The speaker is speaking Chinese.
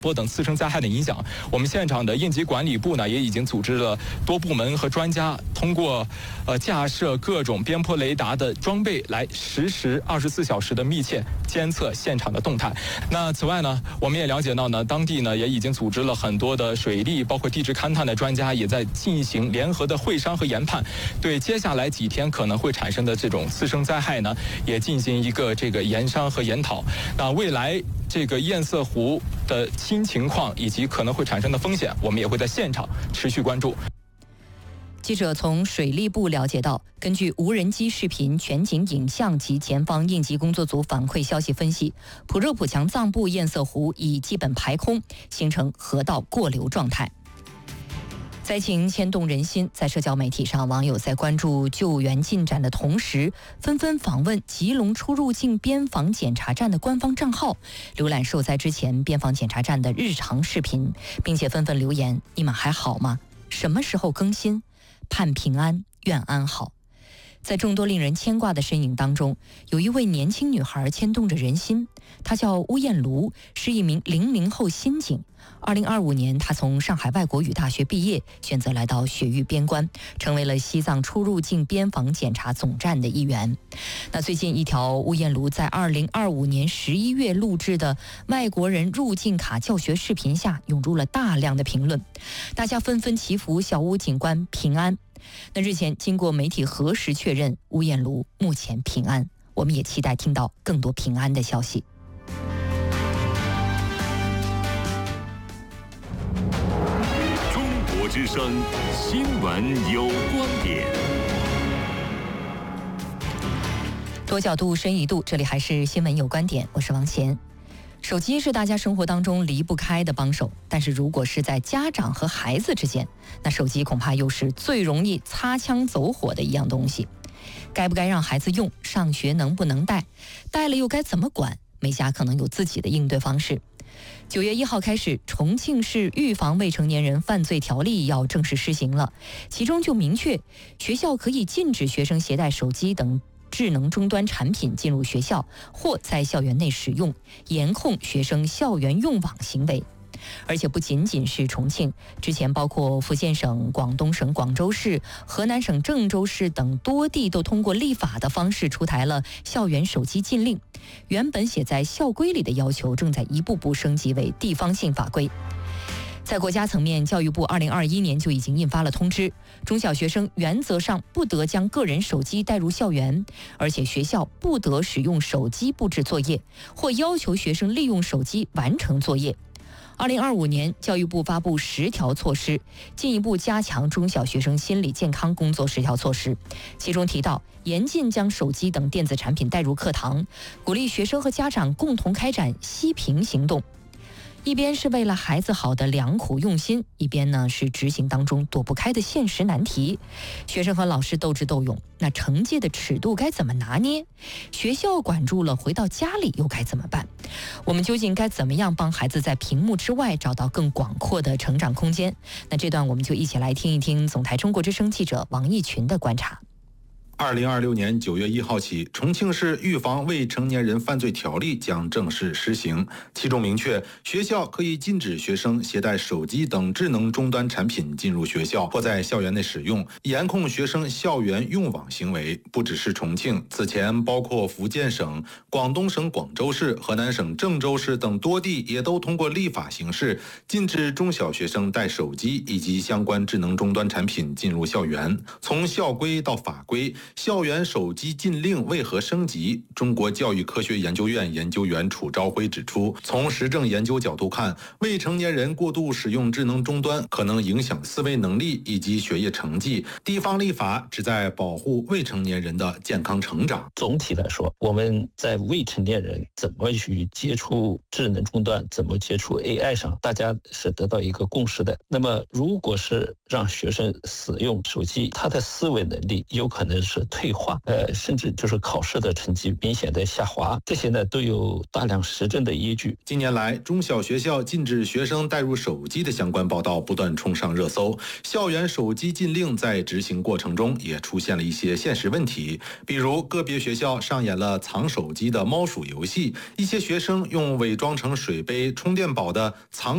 波等次生灾害的影响，我们现场的应急管理部呢也已经组织了多部门和专家，通过架设各种边坡雷达的装备来实时24小时的密切监测现场的动态。那此外呢，我们也了解到呢，当地呢也已经组织了很多的水利包括地质勘探的专家，也在进行联合的会商和研判，对接下来几天可能会产生的这种次生灾害呢，也进行一个这个研商和研讨。那未来这个堰塞湖的新情况以及可能会产生的风险，我们也会在现场持续关注。 记者从水利部了解到，根据无人机视频、全景影像及前方应急工作组反馈消息分析，普热普强藏部堰塞湖已基本排空，形成河道过流状态。灾情牵动人心，在社交媒体上，网友在关注救援进展的同时，纷纷访问吉隆出入境边防检查站的官方账号，浏览受灾之前边防检查站的日常视频，并且纷纷留言：你们还好吗？什么时候更新？盼平安，愿安好。在众多令人牵挂的身影当中，有一位年轻女孩牵动着人心，她叫巫艳茹，是一名00后新警。2025年，她从上海外国语大学毕业，选择来到雪域边关，成为了西藏出入境边防检查总站的一员。那最近一条巫艳茹在2025年11月录制的外国人入境卡教学视频下，涌入了大量的评论，大家纷纷祈福小巫警官平安。那日前经过媒体核实确认，巫艳茹目前平安，我们也期待听到更多平安的消息。 中国之声新闻有观点， 多角度深一度，这里还是新闻有观点，我是王贤。手机是大家生活当中离不开的帮手，但是如果是在家长和孩子之间，那手机恐怕又是最容易擦枪走火的一样东西。该不该让孩子用？上学能不能带？带了又该怎么管？每家可能有自己的应对方式。9月1号开始，重庆市预防未成年人犯罪条例要正式施行了，其中就明确，学校可以禁止学生携带手机等智能终端产品进入学校或在校园内使用，严控学生校园用网行为。而且不仅仅是重庆，之前包括福建省、广东省广州市、河南省郑州市等多地都通过立法的方式出台了校园手机禁令。原本写在校规里的要求，正在一步步升级为地方性法规。在国家层面，教育部2021年就已经印发了通知，中小学生原则上不得将个人手机带入校园，而且学校不得使用手机布置作业，或要求学生利用手机完成作业。2025年，教育部发布10条措施，进一步加强中小学生心理健康工作10条措施，其中提到严禁将手机等电子产品带入课堂，鼓励学生和家长共同开展息屏行动。一边是为了孩子好的良苦用心，一边呢是执行当中躲不开的现实难题。学生和老师斗智斗勇，那惩戒的尺度该怎么拿捏？学校管住了，回到家里又该怎么办？我们究竟该怎么样帮孩子在屏幕之外找到更广阔的成长空间？那这段我们就一起来听一听总台中国之声记者王义群的观察。 2026年9月1号起，重庆市预防未成年人犯罪条例将正式施行。其中明确，学校可以禁止学生携带手机等智能终端产品进入学校或在校园内使用，严控学生校园用网行为。不只是重庆，此前包括福建省、广东省广州市、河南省郑州市等多地也都通过立法形式禁止中小学生带手机以及相关智能终端产品进入校园。从校规到法规，校园手机禁令为何升级？中国教育科学研究院研究员楚朝晖指出，从实证研究角度看，未成年人过度使用智能终端可能影响思维能力以及学业成绩。地方立法旨在保护未成年人的健康成长。 总体来说，我们在未成年人怎么去接触智能终端，怎么接触 AI 上，大家是得到一个共识的。那么如果是让学生使用手机，他的思维能力有可能是退化，甚至就是考试的成绩明显的下滑，这些呢都有大量实证的依据。 近年来，中小学校禁止学生带入手机的相关报道不断冲上热搜，校园手机禁令在执行过程中也出现了一些现实问题，比如个别学校上演了藏手机的猫鼠游戏，一些学生用伪装成水杯、充电宝的藏